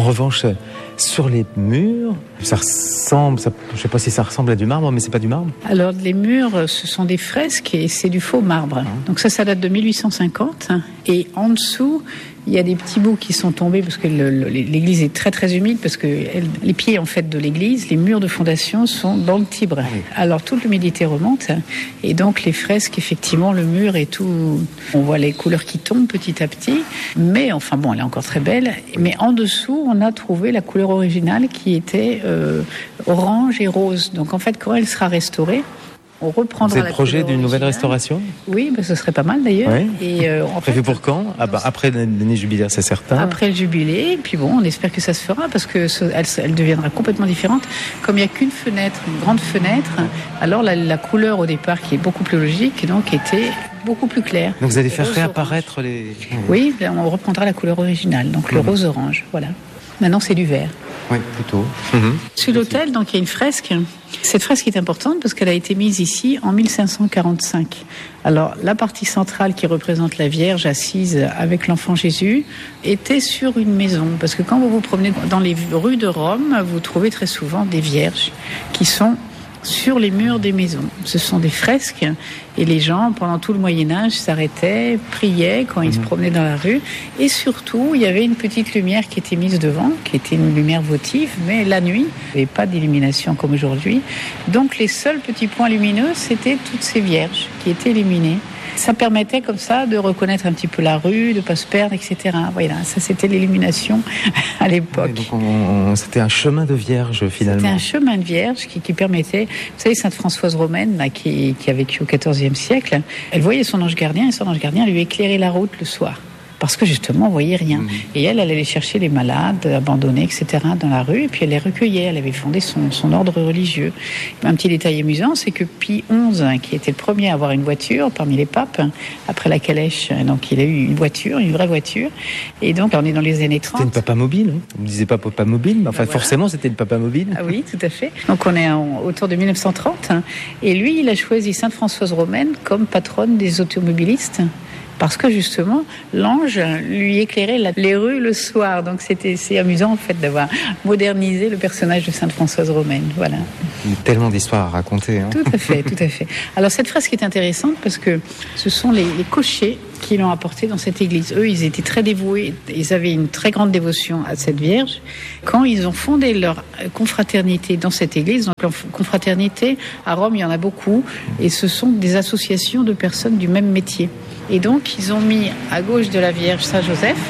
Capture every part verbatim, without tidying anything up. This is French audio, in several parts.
revanche, sur les murs, ça ressemble, ça, je ne sais pas si ça ressemble à du marbre, mais c'est pas du marbre. Alors les murs, ce sont des fresques et c'est du faux marbre. Donc ça, ça date de mille huit cent cinquante. Et en dessous, il y a des petits bouts qui sont tombés parce que le, le, l'église est très très humide, parce que elle, les pieds en fait de l'église, les murs de fondation sont dans le Tibre. Oui. Alors toute l'humidité remonte et donc les fresques, effectivement, le mur est tout. On voit les couleurs qui tombent petit à petit, mais enfin bon, elle est encore très belle. Mais en dessous, on a trouvé la couleur originale qui était euh, orange et rose. Donc en fait, quand elle sera restaurée, on reprendra. C'est le projet d'une nouvelle restauration ? Oui, bah, ce serait pas mal d'ailleurs. Oui. Et euh, en Prévu fait, pour quand ? Ah bah, après l'année jubilaire, c'est certain. Après le jubilé, et puis bon, on espère que ça se fera parce que ce, elle, elle deviendra complètement différente. Comme il n'y a qu'une fenêtre, une grande fenêtre, alors la, la couleur au départ, qui est beaucoup plus logique, donc était beaucoup plus claire. Donc vous allez faire réapparaître les. Oui, on reprendra la couleur originale, donc le mmh. rose orange, voilà. Maintenant, c'est du vert. Oui, plutôt. Mmh. Sur l'autel, donc, il y a une fresque. Cette fresque est importante parce qu'elle a été mise ici en mille cinq cent quarante-cinq. Alors, la partie centrale qui représente la Vierge assise avec l'enfant Jésus était sur une maison. Parce que quand vous vous promenez dans les rues de Rome, vous trouvez très souvent des vierges qui sont sur les murs des maisons. Ce sont des fresques et les gens, pendant tout le Moyen-Âge, s'arrêtaient, priaient quand ils mmh. se promenaient dans la rue. Et surtout, il y avait une petite lumière qui était mise devant, qui était une lumière votive, mais la nuit, il n'y avait pas d'illumination comme aujourd'hui. Donc les seuls petits points lumineux, c'était toutes ces vierges qui étaient illuminées. Ça permettait comme ça de reconnaître un petit peu la rue, de ne pas se perdre, et cetera. Voilà, ça c'était l'illumination à l'époque. Oui, donc on, on, c'était un chemin de vierge finalement. C'était un chemin de vierge qui, qui permettait, vous savez, Sainte Françoise Romaine, là, qui, qui a vécu au quatorzième siècle, elle voyait son ange gardien et son ange gardien lui éclairait la route le soir. Parce que justement, on voyait rien. Mmh. Et elle, elle allait chercher les malades, abandonnés, et cetera, dans la rue, et puis elle les recueillait. Elle avait fondé son, son ordre religieux. Un petit détail amusant, c'est que Pie onze, qui était le premier à avoir une voiture parmi les papes, après la calèche, donc il a eu une voiture, une vraie voiture. Et donc, on est dans les années trente. C'était une papa mobile, hein. On ne disait pas papa mobile, mais enfin, ben voilà. Forcément, c'était une papa mobile. Ah oui, tout à fait. Donc, on est en, autour de mille neuf cent trente. Et lui, il a choisi Sainte Françoise Romaine comme patronne des automobilistes. Parce que justement, l'ange lui éclairait la, les rues le soir. Donc c'était, c'est amusant en fait d'avoir modernisé le personnage de Sainte Françoise Romaine. Voilà. Il y a tellement d'histoires à raconter. Hein. Tout à fait, tout à fait. Alors cette fresque est intéressante parce que ce sont les, les cochers qui l'ont apportée dans cette église. Eux, ils étaient très dévoués. Ils avaient une très grande dévotion à cette Vierge. Quand ils ont fondé leur confraternité dans cette église, donc leur confraternité, à Rome, il y en a beaucoup. Et ce sont des associations de personnes du même métier. Et donc, ils ont mis à gauche de la Vierge Saint-Joseph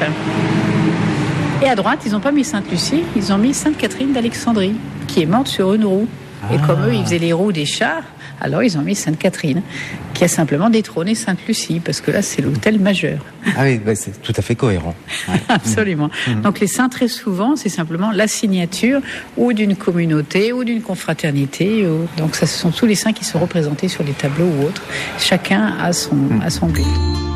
et à droite, ils n'ont pas mis Sainte-Lucie, ils ont mis Sainte-Catherine d'Alexandrie, qui est morte sur une roue. Ah. Et comme eux, ils faisaient les roues des chars, alors ils ont mis Sainte-Catherine, qui a simplement détrôné Sainte-Lucie, parce que là, c'est l'autel majeur. Ah oui, bah c'est tout à fait cohérent. Ouais. Absolument. Mmh. Donc les saints, très souvent, c'est simplement la signature ou d'une communauté ou d'une confraternité. Ou... Donc ça, ce sont tous les saints qui sont représentés sur les tableaux ou autres. Chacun a son, mmh. a son but.